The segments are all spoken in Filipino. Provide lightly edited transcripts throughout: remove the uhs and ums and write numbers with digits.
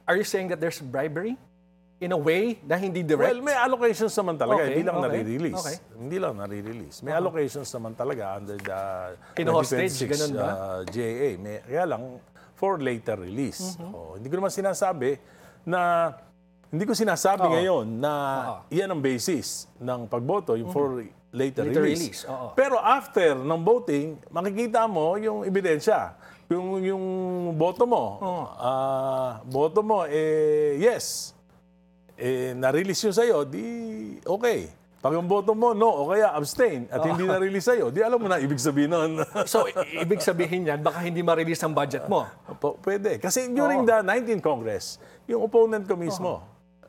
are you saying that there's bribery? In a way na hindi direct? Well, may allocations naman talaga. Okay, Hindi lang okay, nare-release. okay. Hindi lang nare-release. May allocations naman talaga under the Kino-hostage, 2026 ganun ba? GAA. Kaya lang, for later release. Hindi ko naman sinasabi na hindi ko sinasabi ngayon na iyan ang basis ng pagboto, yung for later release. Pero after ng voting, makikita mo yung ebidensya. Yung boto mo, yes, na-release yun sa'yo, di okay. Pag ang boto mo, no, o kaya abstain, at hindi na-release sa'yo, di alam mo na, ibig sabihin nun. So, ibig sabihin yan, baka hindi ma-release ang budget mo. Pwede. Kasi during the 19th Congress, yung opponent ko mismo,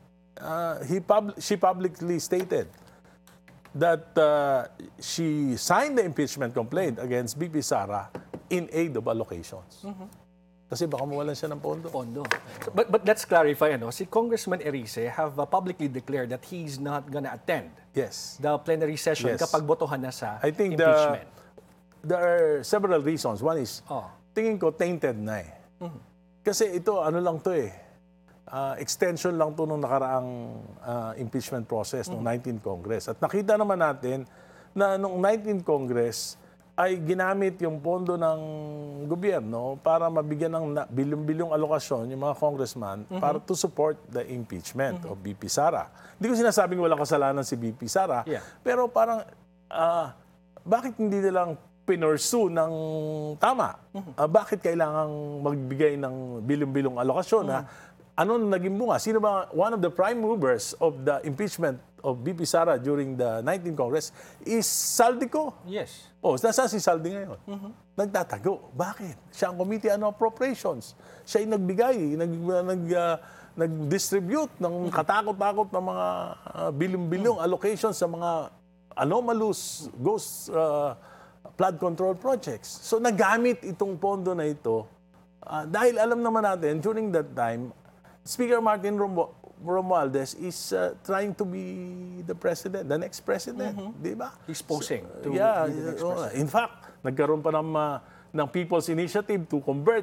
she publicly stated that she signed the impeachment complaint against VP Sara in aid of allocations. Kasi baka mawalan siya ng pondo. So, but let's clarify, si Congressman Erice have publicly declared that he's not gonna attend the plenary session kapag botohan na sa impeachment. There are several reasons. One is, tingin ko tainted na eh. Kasi ito, ano lang to eh, extension lang to nung nakaraang impeachment process ng 19th Congress. At nakita naman natin na nung 19th Congress, ay ginamit yung pondo ng gobyerno para mabigyan ng bilyong-bilyong alokasyon yung mga congressman para to support the impeachment of VP Sara. Hindi ko sinasabing walang kasalanan si VP Sara, pero parang bakit hindi nilang pinursue ng tama? Bakit kailangang magbigay ng bilyong-bilyong alokasyon na ano naging bunga? Sino ba one of the prime movers of the impeachment of VP Sara during the 19th Congress is Saldico. Yes. Nasaan si Saldi ngayon? Nagtatago. Bakit? Siya ang Committee on Appropriations. Siya ay nagbigay, nag-distribute ng katakot-takot ng mga bilyong-bilyong allocations sa mga anomalous ghost flood control projects. So nagamit itong pondo na ito dahil alam naman natin, during that time, Speaker Martin Romualdez is trying to be the president, the next president, di ba? He's posing to be the next president. In fact, nagkaroon pa ng People's Initiative to convert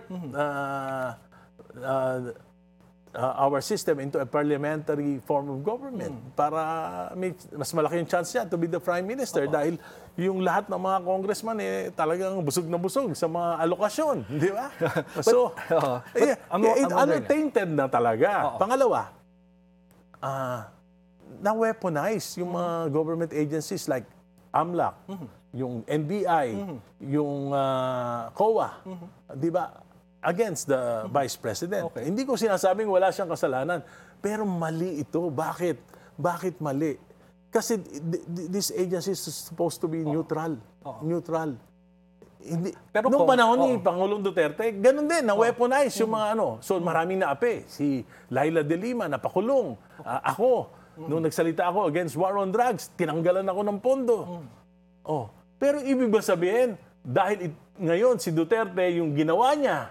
our system into a parliamentary form of government para mas malaki yung chance niya to be the prime minister dahil yung lahat ng mga congressman talagang busog na busog sa mga alokasyon, di ba? So, tainted na talaga. Pangalawa, na-weaponize yung mga government agencies like AMLAC, yung NBI, yung COA, di ba? Against the Vice President. Hindi ko sinasabing wala siyang kasalanan, pero mali ito. Bakit? Bakit mali? Kasi this agency is supposed to be neutral. Neutral. Hindi. Pero noong panahon ni Pangulong Duterte, ganun din, na-weaponize yung mga So maraming naapi. Si Laila de Lima, napakulong. Ako, nung nagsalita ako against war on drugs, tinanggalan ako ng pondo. Pero ibig ba sabihin, dahil ngayon si Duterte, yung ginawa niya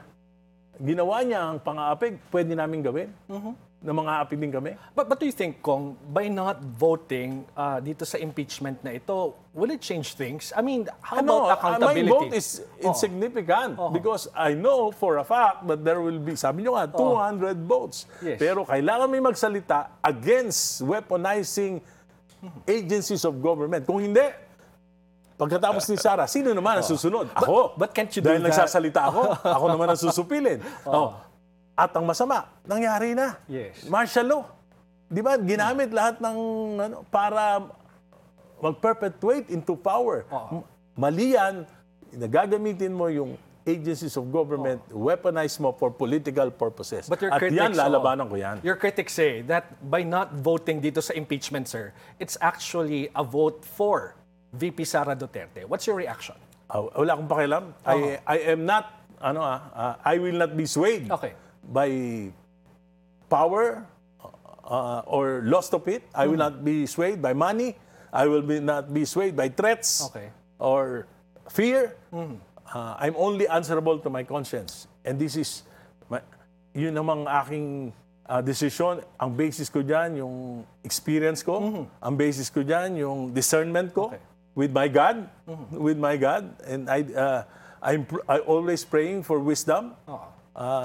ang pang-aapig, pwede namin gawin? Na mga aapig din kami? But do you think, Kong, by not voting dito sa impeachment na ito, will it change things? I mean, how about accountability? My vote is insignificant because I know for a fact that there will be, sabi nyo nga, 200 votes. Yes. Pero kailangan may magsalita against weaponizing agencies of government. Kung hindi, pagkatapos ni Sara, sino naman ang susunod? Ako. But can't you do dahil that? Nagsasalita ako naman ang susupilin. At ang masama, nangyari na. Yes. Martial law. Di ba? Ginamit lahat ng para mag-perpetuate into power. Mali yan, nagagamitin mo yung agencies of government, weaponize mo for political purposes. But your at critics, yan, lalabanan ko yan. Your critics say that by not voting dito sa impeachment, sir, it's actually a vote for VP Sara Duterte. What's your reaction? Wala akong pakialam. I am not, I will not be swayed by power or loss of it. I will not be swayed by money. I will not be swayed by threats or fear. I'm only answerable to my conscience. And this is, yun namang aking desisyon. Ang basis ko dyan, yung experience ko. Ang basis ko dyan, yung discernment ko with my God. With my God. And I'm always praying for wisdom.